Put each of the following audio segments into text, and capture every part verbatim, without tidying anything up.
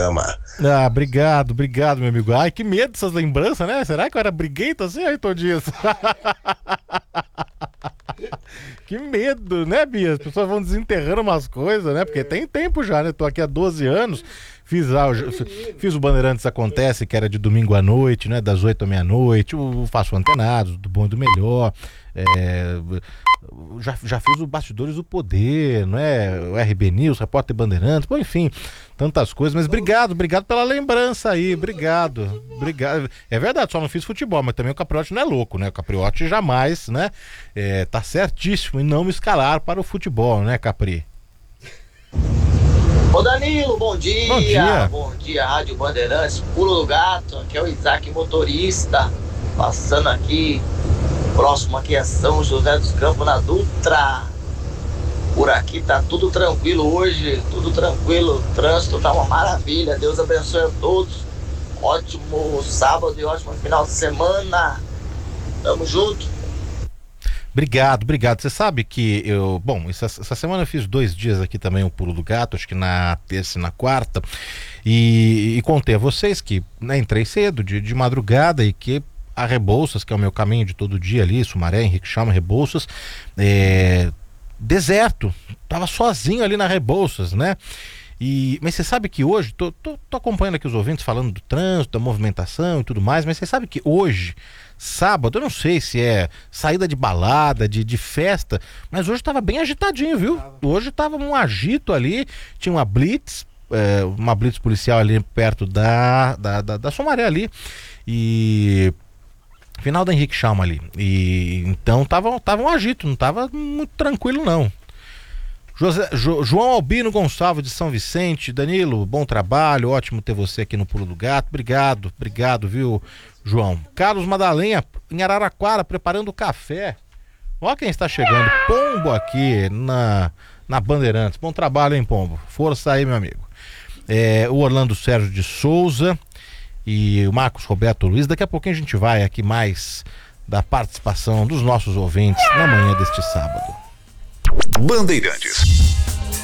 programa. Ah, obrigado, obrigado, meu amigo. Ai, que medo dessas lembranças, né? Será que eu era briguento assim, Ayrton Dias? Que medo, né, Bia? As pessoas vão desenterrando umas coisas, né? Porque tem tempo já, né? Tô aqui há doze anos. Fiz, ah, fiz o Bandeirantes Acontece, que era de domingo à noite, né? Das oito à meia-noite. O Faço Antenados, do Bom e do Melhor. É, já, já fiz o Bastidores do Poder, não é? O R B News, Repórter Bandeirantes, bom, enfim, tantas coisas. Mas obrigado, obrigado pela lembrança aí, obrigado, obrigado. É verdade, só não fiz futebol, mas também o Capriotti não é louco, né? O Capriotti jamais, né? É, tá certíssimo em não me escalar para o futebol, né, Capri? Ô Danilo, bom dia. Bom dia. Bom dia, Rádio Bandeirantes, Pulo do Gato, aqui é o Isaac motorista, passando aqui, próximo aqui é São José dos Campos, na Dutra. Por aqui tá tudo tranquilo hoje, tudo tranquilo, o trânsito tá uma maravilha, Deus abençoe a todos, ótimo sábado e ótimo final de semana, tamo junto. Obrigado, obrigado. Você sabe que eu... Bom, essa, essa semana eu fiz dois dias aqui também o Pulo do Gato, acho que na terça e na quarta, e, e contei a vocês que, né, entrei cedo, de, de madrugada, e que a Rebouças, que é o meu caminho de todo dia ali, Sumaré, Henrique Chama, Rebouças, é, deserto, tava sozinho ali na Rebouças, né? E, mas você sabe que hoje, tô, tô, tô acompanhando aqui os ouvintes falando do trânsito, da movimentação e tudo mais, mas você sabe que hoje, sábado, eu não sei se é saída de balada, de, de festa, mas hoje tava bem agitadinho, viu? Hoje tava um agito ali, tinha uma blitz, é, uma blitz policial ali perto da, da, da, da Sumaré ali, e... final da Henrique Chalma ali, e então tava, tava um agito, não tava muito tranquilo não. José, jo, João Albino Gonçalves de São Vicente, Danilo, bom trabalho, ótimo ter você aqui no Pulo do Gato, obrigado, obrigado, viu, João. Carlos Madalena, em Araraquara, preparando café, ó quem está chegando, Pombo aqui na, na Bandeirantes, bom trabalho, hein, Pombo, força aí, meu amigo. É, o Orlando Sérgio de Souza e o Marcos Roberto Luiz, daqui a pouquinho a gente vai aqui mais da participação dos nossos ouvintes na manhã deste sábado. Bandeirantes.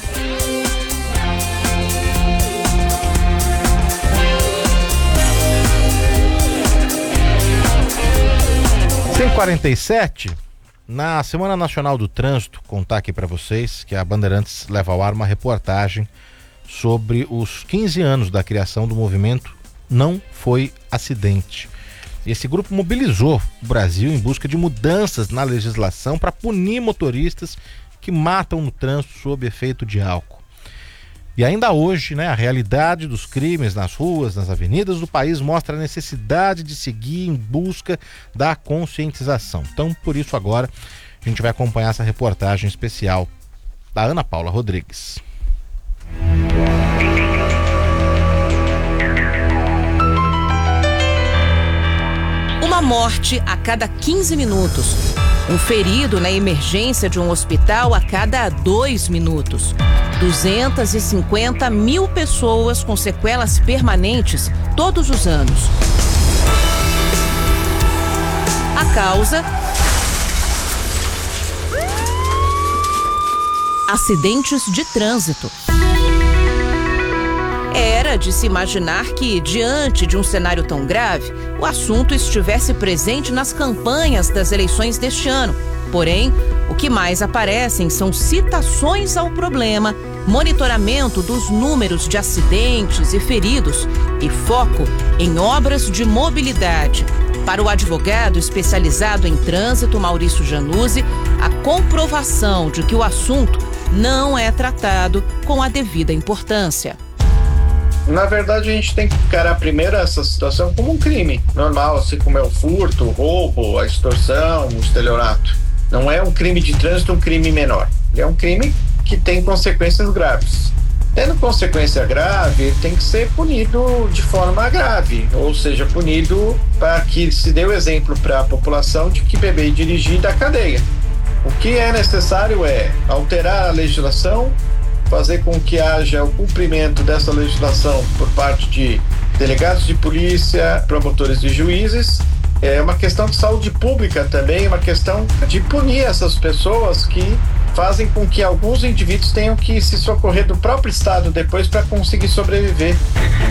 cem e quarenta e sete, na Semana Nacional do Trânsito, contar aqui para vocês que a Bandeirantes leva ao ar uma reportagem sobre os quinze anos da criação do movimento Não Foi Acidente. Esse grupo mobilizou o Brasil em busca de mudanças na legislação para punir motoristas que matam no trânsito sob efeito de álcool. E ainda hoje, né, a realidade dos crimes nas ruas, nas avenidas do país mostra a necessidade de seguir em busca da conscientização. Então, por isso agora, a gente vai acompanhar essa reportagem especial da Ana Paula Rodrigues. Uma morte a cada quinze minutos. Um ferido na emergência de um hospital a cada dois minutos. duzentas e cinquenta mil pessoas com sequelas permanentes todos os anos. A causa? Acidentes de trânsito. Era de se imaginar que, diante de um cenário tão grave, o assunto estivesse presente nas campanhas das eleições deste ano. Porém, o que mais aparecem são citações ao problema, monitoramento dos números de acidentes e feridos e foco em obras de mobilidade. Para o advogado especializado em trânsito, Maurício Januzzi, a comprovação de que o assunto não é tratado com a devida importância. Na verdade, a gente tem que encarar primeiro essa situação como um crime normal, assim como é o furto, o roubo, a extorsão, o estelionato. Não é um crime de trânsito, um crime menor. É um crime que tem consequências graves. Tendo consequência grave, ele tem que ser punido de forma grave, ou seja, punido para que se dê o exemplo para a população de que beber e dirigir dá cadeia. O que é necessário é alterar a legislação, fazer com que haja o cumprimento dessa legislação por parte de delegados de polícia, promotores e juízes. É uma questão de saúde pública também, uma questão de punir essas pessoas que fazem com que alguns indivíduos tenham que se socorrer do próprio Estado depois para conseguir sobreviver.